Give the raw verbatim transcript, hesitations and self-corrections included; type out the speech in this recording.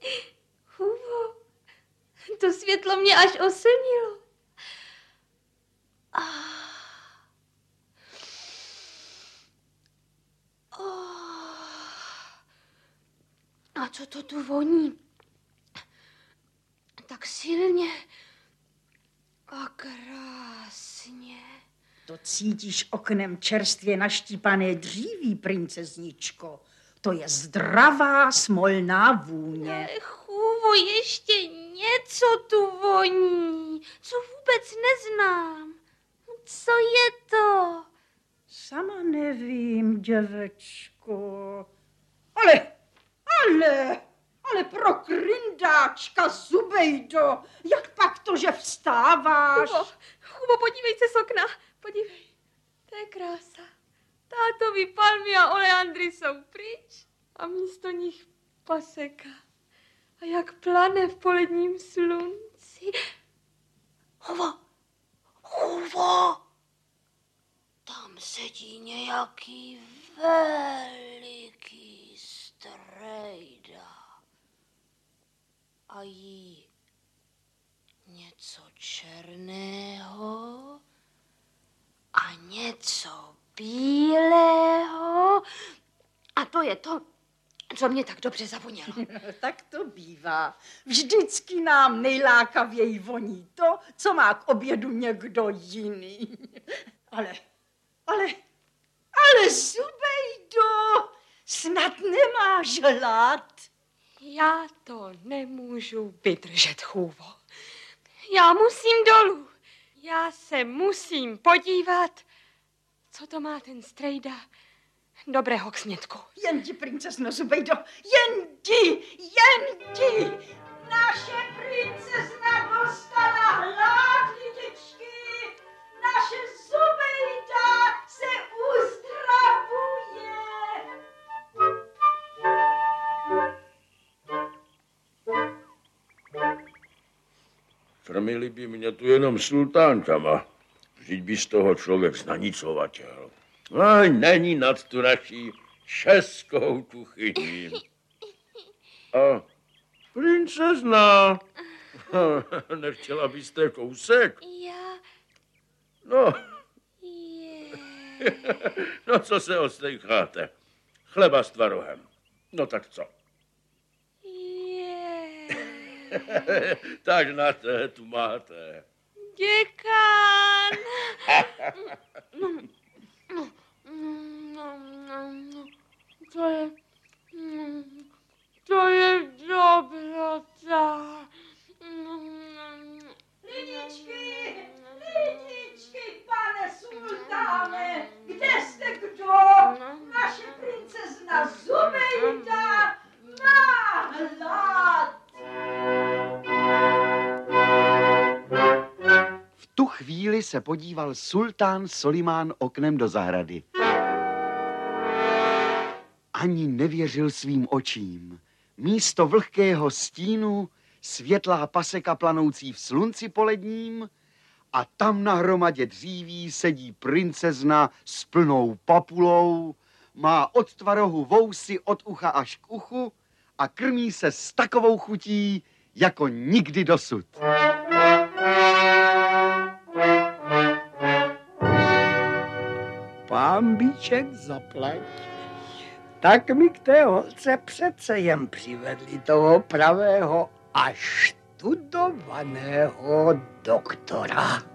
Hugo, to světlo mě až oslnilo. Ah. Oh. A co to tu voní? Tak silně a krásně. To cítíš oknem čerstvě naštípané dříví, princezničko. To je zdravá smolná vůně. Ale chůvo, ještě něco tu voní, co vůbec neznám. Co je to? Sama nevím, děvečko. Ale, ale, ale pro kryndáčka, Zubejdo, jak pak to, že vstáváš? Chubo, Chubo, podívej se z okna, podívej. To je krása. Tátovi palmy a oleandry jsou pryč a místo nich paseka. A jak plane v poledním slunci. Huvo, Huvo, tam sedí nějaký veliký strejda a jí něco černého a něco bílého. A to je to, co mě tak dobře zavonělo. Tak to bývá. Vždycky nám nejlákavěji voní to, co má k obědu někdo jiný. Ale, ale, ale Zubejdo, snad nemáš hlad? Já to nemůžu vydržet, chůvo. Já musím dolů. Já se musím podívat, co to má ten strejda dobrého k snědku. Jen ti, princezno Zubejdo, jen ti, jen ti. Naše princezna dostala hlad, lidičky. Naše Zubejda se uzdravuje. Krmili by mě tu jenom sultánkama. Vždyť by z toho člověk znanicovatel. Aj, není nad tu naší českou kuchyní. A princezna, nechtěla byste kousek? Já... No. Je... No, co se ostejcháte? Chleba s tvarohem. No tak co? Je... Tak na té tu máte. Děkán. To je... To je dobrota. Lidičky, lidičky, pane sultáne, kde jste kdo? Naše princezna Zubejda má hlad. V tu chvíli se podíval sultán Solimán oknem do zahrady. Ani nevěřil svým očím. Místo vlhkého stínu světlá paseka planoucí v slunci poledním a tam na hromadě dříví sedí princezna s plnou papulou, má od tvarohu vousy od ucha až k uchu a krmí se s takovou chutí, jako nikdy dosud. Pánbíček zaplať. Tak mi k té holce přece jen přivedli toho pravého až studovaného doktora.